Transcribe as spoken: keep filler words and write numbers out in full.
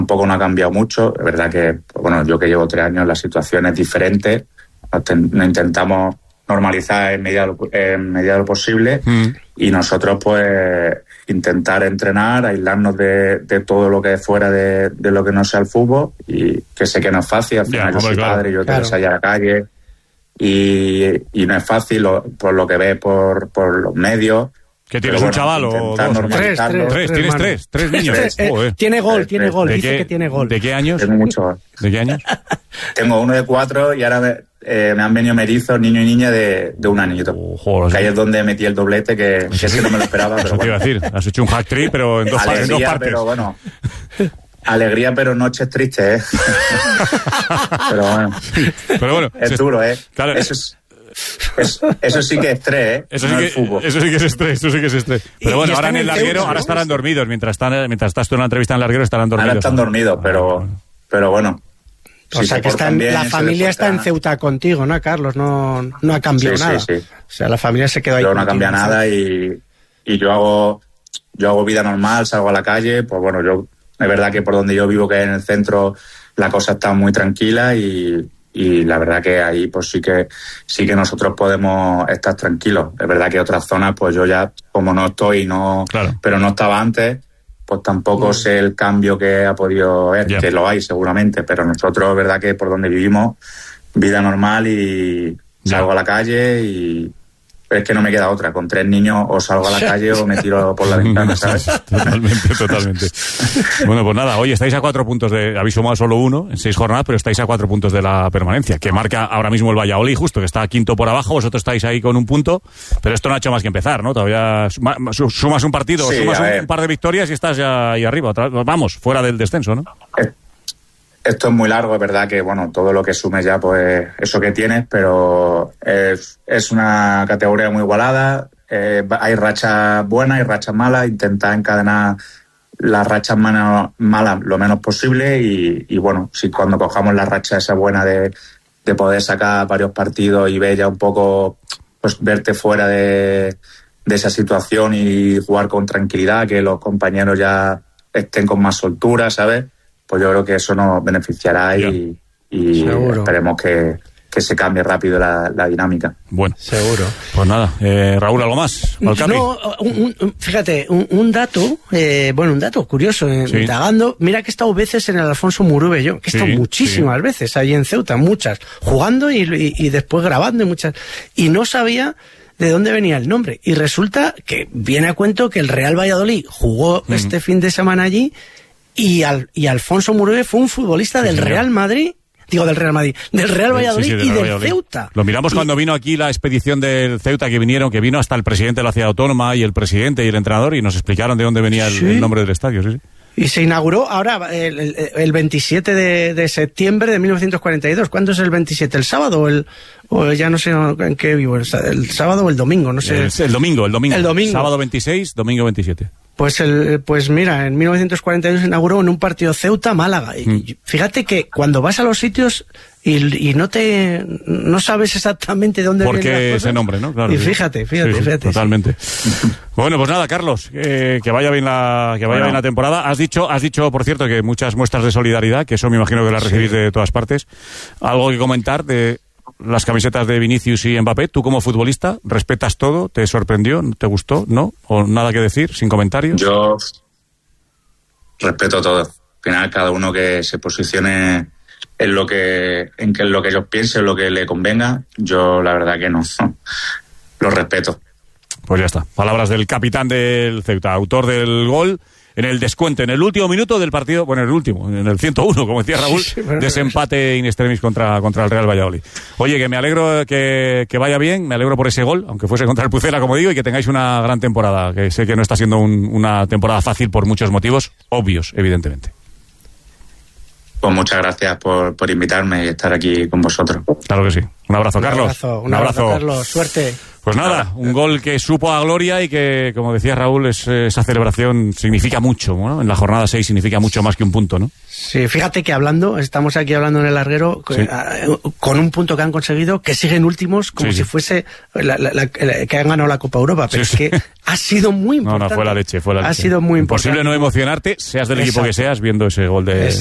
tampoco no ha cambiado mucho. Es verdad que, bueno, yo que llevo tres años, la situación es diferente. Nos intentamos normalizar en medida, en medida de lo posible mm. y nosotros pues intentar entrenar, aislarnos de, de todo lo que es fuera de, de lo que no sea el fútbol, y que sé que no es fácil. Al final yeah, yo soy claro. padre, yo tengo que salir a la calle y, y no es fácil lo, por lo que ves por, por los medios. ¿Que tienes bueno, un chaval o dos? Tres, tres, tres, tres, tienes tres, tres niños. Tres, eh, tiene gol, tres, tiene gol, dice qué, que tiene gol. ¿De qué años? Tengo mucho. ¿De qué años? Tengo uno de cuatro y ahora me, eh, me han venido merizos, niño y niña de, de un añito. Oh, joder, que ahí es donde metí el doblete, que, que ese no me lo esperaba. Pero eso bueno. te iba a decir, has hecho un hat-trick, pero en dos, Alegría, en dos partes. Pero bueno, alegría, pero noches tristes, ¿eh? Pero bueno, sí, pero bueno es se, duro, ¿eh? Claro. Eso es... Eso, eso sí que es estrés, ¿eh? Eso, no sí el fútbol. que, eso sí que es estrés, eso sí que es estrés. Pero bueno, ahora en el larguero, Ceuta, ahora estarán dormidos. Mientras, están, mientras estás tú en la entrevista en el larguero, estarán dormidos. Ahora están dormidos, pero, pero bueno. O si sea, que está en, bien, la familia está en Ceuta contigo, ¿no, Carlos? No, no ha cambiado sí, nada. Sí, sí. O sea, la familia se quedó ahí. Yo no ha cambiado nada y, y yo hago yo hago vida normal, salgo a la calle. Pues bueno, yo es verdad que por donde yo vivo, que es en el centro, la cosa está muy tranquila y... y la verdad que ahí pues sí que sí que nosotros podemos estar tranquilos. Es verdad que otras zonas pues yo ya como no estoy no claro. pero no estaba antes, pues tampoco mm. sé el cambio que ha podido haber, yeah. que lo hay seguramente, pero nosotros es verdad que por donde vivimos vida normal y yeah. salgo a la calle y es que no me queda otra. Con tres niños o salgo a la calle o me tiro por la ventana, ¿sabes? Totalmente, totalmente. Bueno, pues nada, hoy estáis a cuatro puntos de... Habéis sumado solo uno en seis jornadas, pero estáis a cuatro puntos de la permanencia, que marca ahora mismo el Valladolid, justo, que está quinto por abajo. Vosotros estáis ahí con un punto, pero esto no ha hecho más que empezar, ¿no? Todavía sumas un partido, sí, sumas un, un par de victorias y estás ya ahí arriba. Vamos, fuera del descenso, ¿no? Eh. Esto es muy largo, es verdad que, bueno, todo lo que sumes ya, pues, eso que tienes, pero es, es una categoría muy igualada, eh, hay rachas buenas y rachas malas, intentar encadenar las rachas malas, malas lo menos posible y, y, bueno, si cuando cojamos la racha esa buena de, de poder sacar varios partidos y ver ya un poco, pues, verte fuera de, de esa situación y jugar con tranquilidad, que los compañeros ya estén con más soltura, ¿sabes? Pues yo creo que eso nos beneficiará y, y esperemos que, que se cambie rápido la, la dinámica. Bueno, seguro. Pues nada, eh, Raúl, ¿algo más? No, un, un, fíjate, un, un dato, eh, bueno, un dato curioso, eh, sí. indagando, mira que he estado veces en el Alfonso Murube yo, que he estado sí, muchísimas sí. veces allí en Ceuta, muchas, jugando y, y, y después grabando y muchas, y no sabía de dónde venía el nombre, y resulta que viene a cuento que el Real Valladolid jugó mm. este fin de semana allí. Y, al, y Alfonso Murube fue un futbolista del sí, Real Madrid, digo del Real Madrid, del Real Valladolid sí, sí, del y Real del Valladolid. Ceuta. Lo miramos y... cuando vino aquí la expedición del Ceuta, que vinieron, que vino hasta el presidente de la ciudad autónoma y el presidente y el entrenador y nos explicaron de dónde venía el, sí. el nombre del estadio. Sí, sí. Y se inauguró ahora el, el, el veintisiete de, de septiembre de mil novecientos cuarenta y dos. ¿Cuándo es el veintisiete? ¿El sábado o el...? O ya no sé en qué vivo, el, el sábado o el domingo, no sé. El, el domingo, el domingo. El domingo. Sábado veintiséis, domingo veintisiete. Pues el, pues mira, en mil novecientos cuarenta y dos se inauguró en un partido Ceuta-Málaga. Y mm. fíjate que cuando vas a los sitios y, y no te no sabes exactamente dónde viene. ¿Por qué ese nombre, no? Claro, y sí. fíjate, fíjate, sí, sí, fíjate. Totalmente. Sí. Bueno, pues nada, Carlos, eh, que vaya bien la que vaya bueno. bien la temporada. Has dicho, has dicho, por cierto, que muchas muestras de solidaridad, que eso me imagino que las recibís sí. de todas partes. Algo que comentar de las camisetas de Vinicius y Mbappé. Tú como futbolista, ¿respetas todo? ¿Te sorprendió? ¿Te gustó? ¿No? ¿O nada que decir? ¿Sin comentarios? Yo respeto todo. Al final, cada uno que se posicione en lo que en que lo que ellos piensen, lo que le convenga, yo la verdad que no. Lo respeto. Pues ya está. Palabras del capitán del Ceuta, autor del gol en el descuento, en el último minuto del partido, bueno, en el último, en el ciento uno, como decía Raúl, sí, sí, desempate in extremis contra, contra el Real Valladolid. Oye, que me alegro que, que vaya bien, me alegro por ese gol, aunque fuese contra el Pucela, como digo, y que tengáis una gran temporada, que sé que no está siendo un, una temporada fácil por muchos motivos, obvios, evidentemente. Pues muchas gracias por, por invitarme y estar aquí con vosotros. Claro que sí. Un abrazo, un Carlos. Abrazo, un, un abrazo, abrazo, Carlos. Suerte. Pues nada, un gol que supo a gloria y que, como decía Raúl, es, esa celebración significa mucho, ¿no? En la jornada seis significa mucho más que un punto, ¿no? Sí, fíjate que hablando, estamos aquí hablando en el larguero, sí. con un punto que han conseguido, que siguen últimos, como sí, si sí. fuese la, la, la, la, que han ganado la Copa Europa, pero sí, es que sí. ha sido muy importante. No, no, fue la leche, fue la leche. Ha sido muy importante. Imposible no emocionarte, seas del es equipo exacto. que seas, viendo ese gol de... Es